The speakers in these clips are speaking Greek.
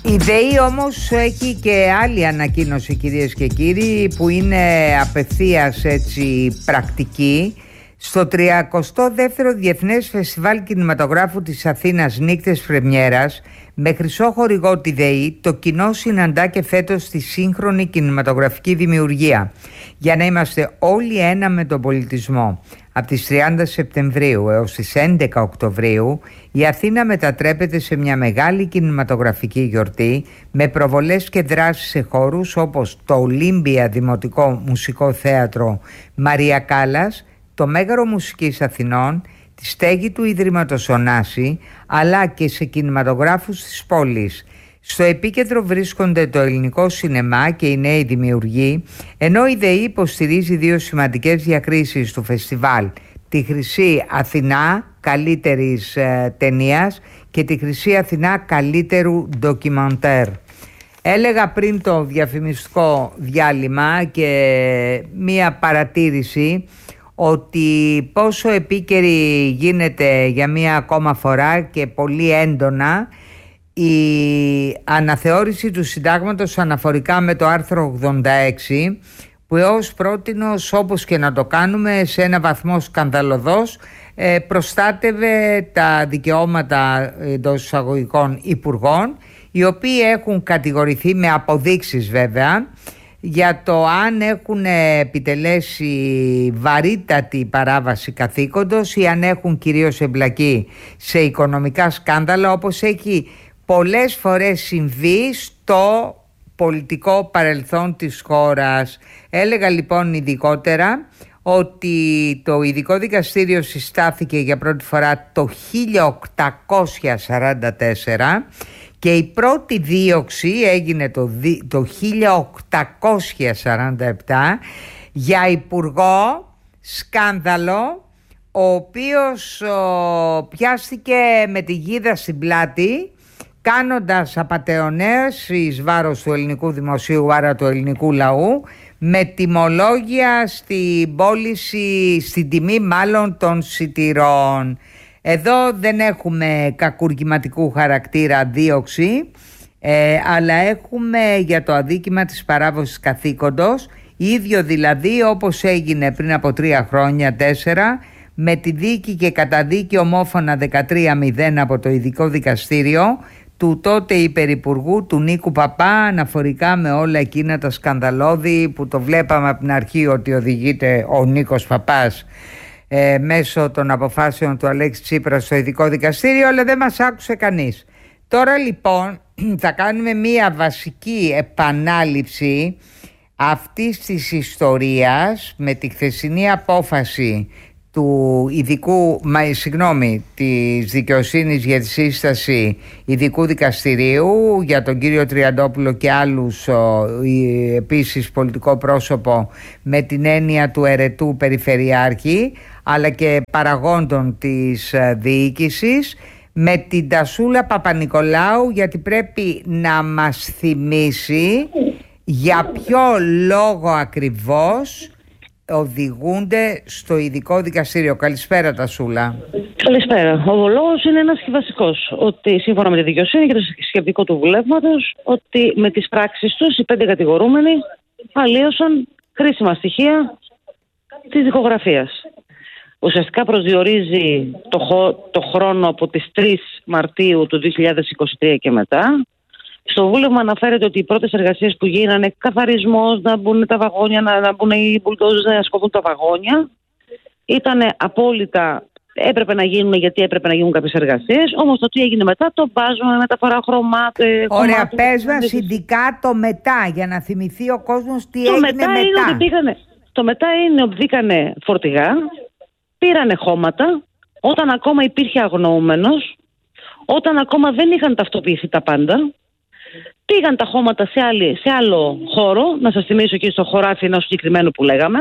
Η ΔΕΗ όμως έχει και άλλη ανακοίνωση, κυρίες και κύριοι, που είναι απευθείας έτσι πρακτική. Στο 32ο Διεθνές Φεστιβάλ Κινηματογράφου της Αθήνας Νύχτες Πρεμιέρας, με χρυσό χορηγό τη ΔΕΗ, το κοινό συναντά και φέτος τη σύγχρονη κινηματογραφική δημιουργία, για να είμαστε όλοι ένα με τον πολιτισμό. Από τις 30 Σεπτεμβρίου έως τις 11 Οκτωβρίου η Αθήνα μετατρέπεται σε μια μεγάλη κινηματογραφική γιορτή, με προβολές και δράσεις σε χώρους όπως το Ολύμπια Δημοτικό Μουσικό Θέατρο Μαρία Κάλλας, το Μέγαρο Μουσικής Αθηνών, τη στέγη του Ιδρύματος Ωνάση, αλλά και σε κινηματογράφους της πόλης. Στο επίκεντρο βρίσκονται το ελληνικό σινεμά και οι νέοι δημιουργοί, ενώ η ΔΕΗ υποστηρίζει δύο σημαντικές διακρίσεις του φεστιβάλ: τη Χρυσή Αθηνά καλύτερης ταινίας και τη Χρυσή Αθηνά καλύτερου ντοκιμαντέρ. Έλεγα πριν το διαφημιστικό διάλειμμα και μία παρατήρηση, ότι πόσο επίκαιρη γίνεται για μία ακόμα φορά και πολύ έντονα η αναθεώρηση του συντάγματος αναφορικά με το άρθρο 86, που έως πρότινος, όπως και να το κάνουμε, σε ένα βαθμό σκανδαλωδός, προστάτευε τα δικαιώματα εντός εισαγωγικών υπουργών, οι οποίοι έχουν κατηγορηθεί με αποδείξεις βέβαια για το αν έχουν επιτελέσει βαρύτατη παράβαση καθήκοντος ή αν έχουν κυρίως εμπλακεί σε οικονομικά σκάνδαλα, όπως έχει πολλές φορές συμβεί στο πολιτικό παρελθόν της χώρας. Έλεγα λοιπόν ειδικότερα ότι το ειδικό δικαστήριο συστάθηκε για πρώτη φορά το 1844 και η πρώτη δίωξη έγινε το 1847 για υπουργό σκάνδαλο, ο οποίος πιάστηκε με τη γίδα στην πλάτη, κάνοντας απατεωνές εις βάρος του ελληνικού δημοσίου, άρα του ελληνικού λαού, με τιμολόγια στην πώληση, στην τιμή μάλλον των σιτηρών. Εδώ δεν έχουμε κακουργηματικού χαρακτήρα δίωξη, αλλά έχουμε για το αδίκημα της παράβασης καθήκοντος, ίδιο δηλαδή όπως έγινε πριν από 3 χρόνια, 4, με τη δίκη και καταδίκη ομόφωνα 13-0 από το ειδικό δικαστήριο του τότε υπερυπουργού του Νίκου Παπά, αναφορικά με όλα εκείνα τα σκανδαλώδη που το βλέπαμε από την αρχή ότι οδηγείται ο Νίκος Παπάς μέσω των αποφάσεων του Αλέξη Τσίπρα στο ειδικό δικαστήριο, αλλά δεν μας άκουσε κανείς. Τώρα λοιπόν θα κάνουμε μία βασική επανάληψη αυτής της ιστορίας με τη χθεσινή απόφαση του της δικαιοσύνης για τη σύσταση ειδικού δικαστηρίου για τον κύριο Τριαντόπουλο και άλλους επίσης πολιτικό πρόσωπο με την έννοια του ερετού περιφερειάρχη, αλλά και παραγόντων της διοίκησης, με την Τασούλα Παπανικολάου, γιατί πρέπει να μας θυμίσει για ποιο λόγο ακριβώς οδηγούνται στο ειδικό δικαστήριο. Καλησπέρα, Τασούλα. Καλησπέρα. Ο λόγος είναι ένας και βασικός. Ότι σύμφωνα με τη δικαιοσύνη και το σκεπτικό του βουλεύματος, ότι με τις πράξεις τους οι 5 κατηγορούμενοι αλλίωσαν χρήσιμα στοιχεία της δικογραφίας. Ουσιαστικά προσδιορίζει το χρόνο από τις 3 Μαρτίου του 2023 και μετά. Στο βούλευμα αναφέρεται ότι οι πρώτες εργασίες που γίνανε, καθαρισμός, να μπουν τα βαγόνια, να μπουν οι μπουλντόζες να σκοπούν τα βαγόνια, ήταν απόλυτα, έπρεπε να γίνουν γιατί έπρεπε να γίνουν κάποιες εργασίες. Όμως το τι έγινε μετά το βάζουμε μεταφορά χρωμάτων. Ωραία, πες μας ειδικά το μετά, για να θυμηθεί ο κόσμος τι έγινε μετά. Το μετά είναι ότι μπήκανε φορτηγά, πήρανε χώματα, όταν ακόμα υπήρχε αγνοούμενος, όταν ακόμα δεν είχαν ταυτοποιηθεί τα πάντα. Πήγαν τα χώματα σε άλλο χώρο, να σας θυμίσω εκεί στο χωράφι ενός συγκεκριμένου που λέγαμε.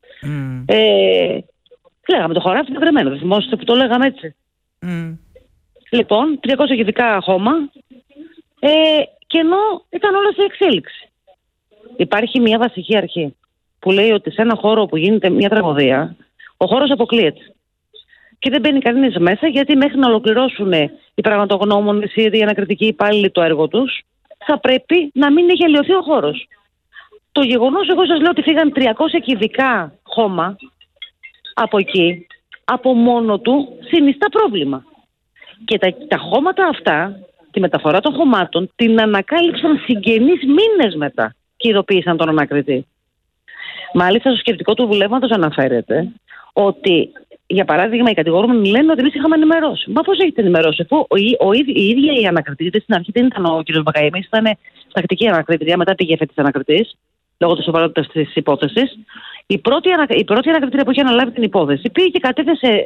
Λέγαμε το χωράφι συγκεκριμένο, δεν θυμόσαστε που το λέγαμε έτσι. Λοιπόν, 300 κυβικά χώμα, και ενώ ήταν όλα σε εξέλιξη. Υπάρχει μια βασική αρχή που λέει ότι σε ένα χώρο που γίνεται μια τραγωδία, ο χώρος αποκλείεται. Και δεν μπαίνει κανείς μέσα, γιατί μέχρι να ολοκληρώσουν οι πραγματογνώμονες ή οι ανακριτικοί υπάλληλοι το έργο τους, θα πρέπει να μην έχει αλλοιωθεί ο χώρος. Το γεγονός, εγώ σας λέω ότι φύγαν 300 κυβικά χώμα από εκεί, από μόνο του συνιστά πρόβλημα. Και τα χώματα αυτά, τη μεταφορά των χωμάτων, την ανακάλυψαν συγγενείς μήνες μετά και ειδοποίησαν τον ανακριτή. Μάλιστα, στο σκεπτικό του βουλεύματος αναφέρεται ότι, για παράδειγμα, οι κατηγορούμενοι λένε ότι εμείς είχαμε ενημερώσει. Μα πώς έχετε ενημερώσει, αφού η ίδια η ανακριτή, στην αρχή δεν ήταν ο κ. Μπακαήμης, ήταν τακτική ανακριτρία, μετά πήγε εφέτης ανακριτής, λόγω της σοβαρότητας της υπόθεσης. Η πρώτη ανακριτρία που είχε αναλάβει την υπόθεση πήγε και κατέθεσε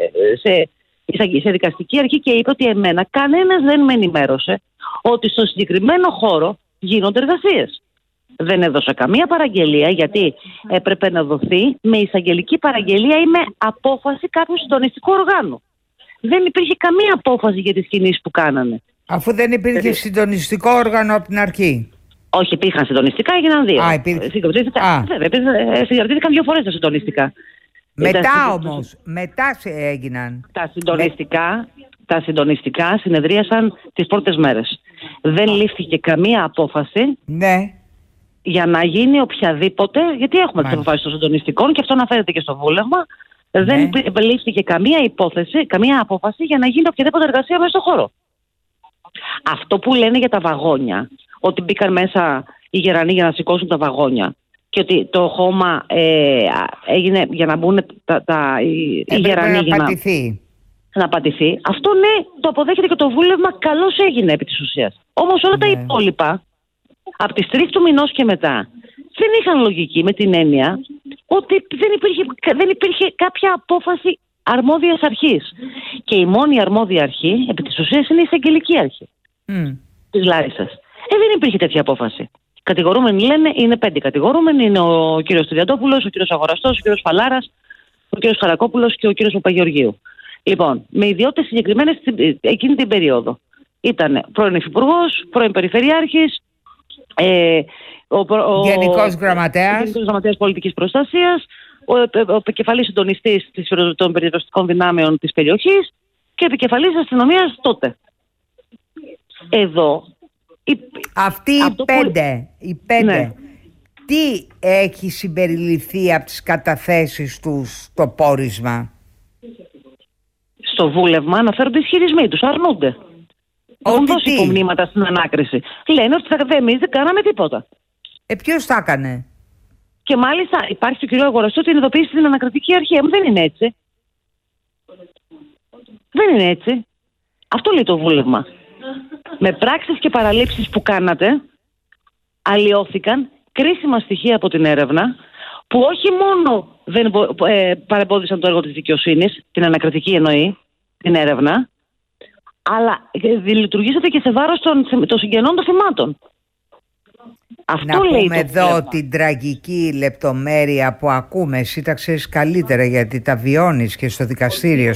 σε δικαστική αρχή και είπε ότι εμένα κανένας δεν με ενημέρωσε ότι στο συγκεκριμένο χώρο γίνονται εργασίες. Δεν έδωσα καμία παραγγελία, γιατί έπρεπε να δοθεί με εισαγγελική παραγγελία ή με απόφαση κάποιου συντονιστικού οργάνου. Δεν υπήρχε καμία απόφαση για τις κινήσεις που κάνανε. Αφού δεν υπήρχε συντονιστικό όργανο από την αρχή. Όχι, υπήρχαν συντονιστικά, έγιναν 2. Συγκροτήθηκαν 2 φορές τα συντονιστικά. Μετά όμως, μετά έγιναν. Τα συντονιστικά συνεδρίασαν τις πρώτες μέρες. Δεν λήφθηκε καμία απόφαση. Ναι. Για να γίνει οποιαδήποτε, γιατί έχουμε τις αποφάσεις των συντονιστικών και αυτό αναφέρεται και στο βούλευμα, δεν λήφθηκε καμία απόφαση για να γίνει οποιαδήποτε εργασία μέσα στο χώρο. Αυτό που λένε για τα βαγόνια, ότι μπήκαν μέσα οι γερανοί για να σηκώσουν τα βαγόνια και ότι το χώμα έγινε για να μπουν οι γερανοί να πατηθεί, αυτό ναι, το αποδέχεται και το βούλευμα, καλώς έγινε επί της ουσίας. Όμως όλα τα υπόλοιπα, από τις 3 του μηνός και μετά, δεν είχαν λογική, με την έννοια ότι δεν υπήρχε κάποια απόφαση αρμόδιας αρχής. Και η μόνη αρμόδια αρχή, επί της ουσίας, είναι η εισαγγελική αρχή της Λάρισσας. Δεν υπήρχε τέτοια απόφαση. Κατηγορούμενοι λένε, είναι 5 κατηγορούμενοι, είναι ο κύριος Τριαντόπουλος, ο κύριος Αγοραστός, ο κύριος Φαλάρας, ο κύριος Χαρακόπουλος και ο κύριος Παπαγεωργίου. Λοιπόν, με ιδιότητες συγκεκριμένες εκείνη την περίοδο. Ήταν πρώην υφυπουργός, πρώην περιφερειάρχης, Γενικός Γραμματέας Πολιτικής Προστασίας, ο επικεφαλής συντονιστής των περιοριστικών δυνάμεων της περιοχής και επικεφαλής αστυνομίας τότε. Εδώ αυτοί οι πέντε τι έχει συμπεριληφθεί από τις καταθέσεις τους στο πόρισμα? Στο βούλευμα αναφέρονται ισχυρισμοί τους, αρνούνται. Έχουν δώσει υπομνήματα στην ανάκριση. Λένε ότι εμείς δεν κάναμε τίποτα. Ποιος τα έκανε? Και μάλιστα υπάρχει το κύριο Αγοραστό την ειδοποίηση στην ανακριτική αρχή. Δεν είναι έτσι. Δεν είναι έτσι. Αυτό λέει το βούλευμα. Με πράξεις και παραλήψεις που κάνατε, αλλοιώθηκαν κρίσιμα στοιχεία από την έρευνα, που όχι μόνο δεν παρεμπόδισαν το έργο της δικαιοσύνης, την ανακριτική εννοεί, την έρευνα, αλλά λειτουργήσατε και σε βάρος των συγγενών των θυμάτων. Αυτό να λέει πούμε εδώ την τραγική λεπτομέρεια που ακούμε. Εσύ τα ξέρεις καλύτερα, γιατί τα βιώνεις και στο δικαστήριο.